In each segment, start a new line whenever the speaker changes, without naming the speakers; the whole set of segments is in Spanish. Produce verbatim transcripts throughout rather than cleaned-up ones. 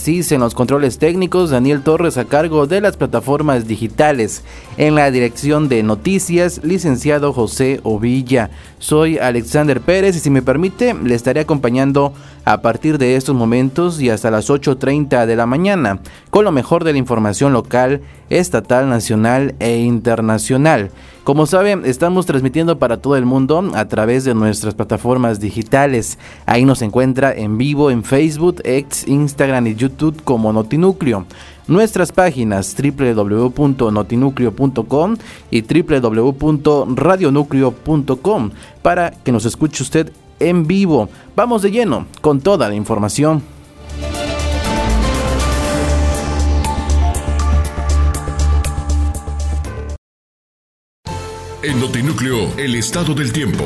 Asís en los controles técnicos, Daniel Torres a cargo de las plataformas digitales. En la dirección de noticias, licenciado José Ovilla. Soy Alexander Pérez y si me permite, le estaré acompañando a partir de estos momentos y hasta las ocho treinta de la mañana, con lo mejor de la información local, estatal, nacional e internacional. Como saben, estamos transmitiendo para todo el mundo a través de nuestras plataformas digitales. Ahí nos encuentra en vivo en Facebook, X, Instagram y YouTube como Notinúcleo. Nuestras páginas doble u doble u doble u punto notinúcleo punto com y doble u doble u doble u punto radionúcleo punto com para que nos escuche usted en vivo. Vamos de lleno con toda la información.
En Notinúcleo, el estado del tiempo.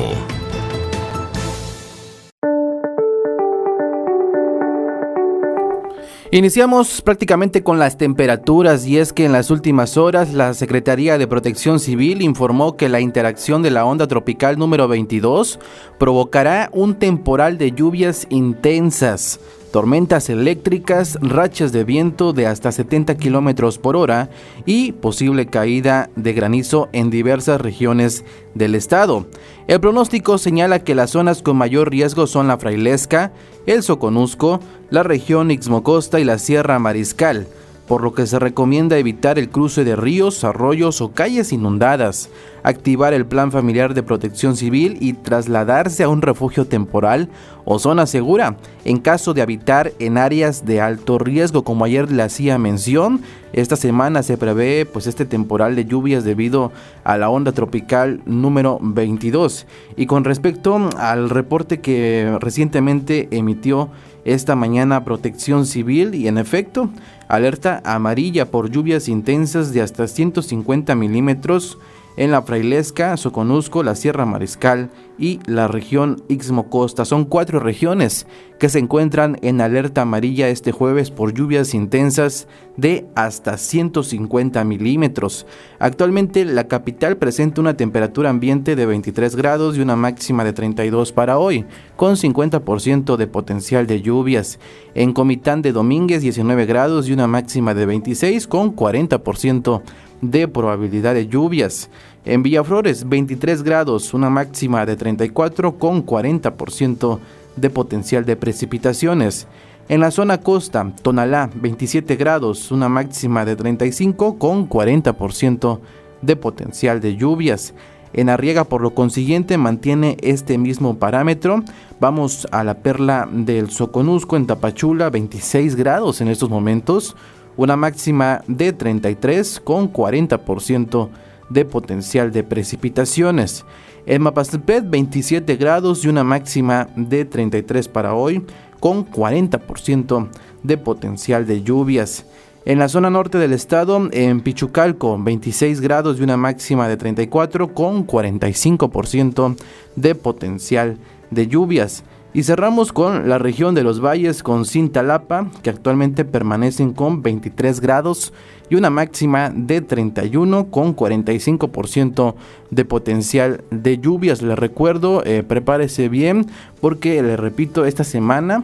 Iniciamos prácticamente con las temperaturas y es que en las últimas horas la Secretaría de Protección Civil informó que la interacción de la onda tropical número veintidós provocará un temporal de lluvias intensas, tormentas eléctricas, rachas de viento de hasta setenta kilómetros por hora y posible caída de granizo en diversas regiones del estado. El pronóstico señala que las zonas con mayor riesgo son la Frailesca, el Soconusco, la región Ixmocosta y la Sierra Mariscal, por lo que se recomienda evitar el cruce de ríos, arroyos o calles inundadas, activar el plan familiar de protección civil y trasladarse a un refugio temporal o zona segura en caso de habitar en áreas de alto riesgo. Como ayer le hacía mención, esta semana se prevé pues este temporal de lluvias debido a la onda tropical número veintidós. Y con respecto al reporte que recientemente emitió esta mañana Protección Civil, y en efecto, alerta amarilla por lluvias intensas de hasta ciento cincuenta milímetros en la Frailesca, Soconusco, la Sierra Mariscal y la región Ixmocosta. Son cuatro regiones que se encuentran en alerta amarilla este jueves por lluvias intensas de hasta ciento cincuenta milímetros. Actualmente la capital presenta una temperatura ambiente de veintitrés grados y una máxima de treinta y dos para hoy, con cincuenta por ciento de potencial de lluvias. En Comitán de Domínguez, diecinueve grados y una máxima de veintiséis con cuarenta por ciento de probabilidad de lluvias. En Villaflores, veintitrés grados, una máxima de treinta y cuatro con cuarenta por ciento de potencial de precipitaciones. En la zona costa, Tonalá, veintisiete grados, una máxima de treinta y cinco con cuarenta por ciento de potencial de lluvias. En Arriaga, por lo consiguiente, mantiene este mismo parámetro. Vamos a la perla del Soconusco, en Tapachula, veintiséis grados en estos momentos, una máxima de treinta y tres con cuarenta por ciento de potencial de precipitaciones. En Mapastepet, veintisiete grados y una máxima de treinta y tres para hoy, con cuarenta por ciento de potencial de lluvias. En la zona norte del estado, en Pichucalco, veintiséis grados y una máxima de treinta y cuatro con cuarenta y cinco por ciento de potencial de lluvias. Y cerramos con la región de los valles con Cintalapa, que actualmente permanecen con veintitrés grados y una máxima de treinta y uno con cuarenta y cinco por ciento de potencial de lluvias. Les recuerdo, eh, prepárese bien porque, le repito, esta semana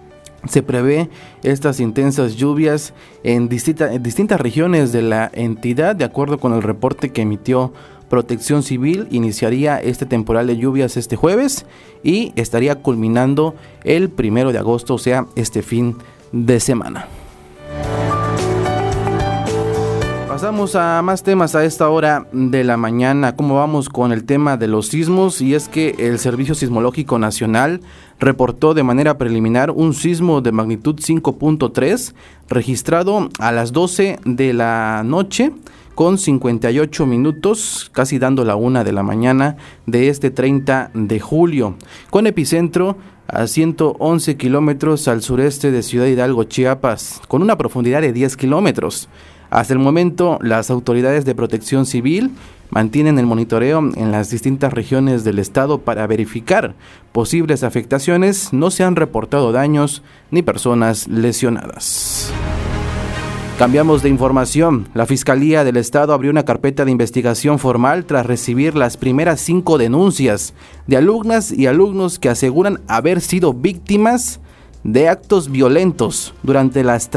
se prevé estas intensas lluvias en, distinta, en distintas regiones de la entidad. De acuerdo con el reporte que emitió Protección Civil, iniciaría este temporal de lluvias este jueves y estaría culminando el primero de agosto, o sea, este fin de semana. Pasamos a más temas a esta hora de la mañana. ¿Cómo vamos con el tema de los sismos? Y es que el Servicio Sismológico Nacional reportó de manera preliminar un sismo de magnitud cinco punto tres registrado a las doce de la noche con cincuenta y ocho minutos, casi dando la una de la mañana de este treinta de julio, con epicentro a ciento once kilómetros al sureste de Ciudad Hidalgo, Chiapas, con una profundidad de diez kilómetros. Hasta el momento, las autoridades de protección civil mantienen el monitoreo en las distintas regiones del estado para verificar posibles afectaciones. No se han reportado daños ni personas lesionadas. Cambiamos de información. La Fiscalía del Estado abrió una carpeta de investigación formal tras recibir las primeras cinco denuncias de alumnas y alumnos que aseguran haber sido víctimas de actos violentos durante las